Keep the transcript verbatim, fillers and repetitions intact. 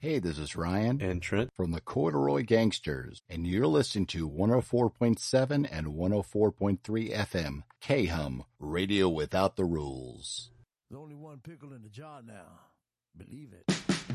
Hey, this is Ryan and Trent from the Corduroy Gangsters, and you're listening to one oh four point seven and one oh four point three F M, K-Hum, Radio Without the Rules. There's only one pickle in the jar now. Believe it.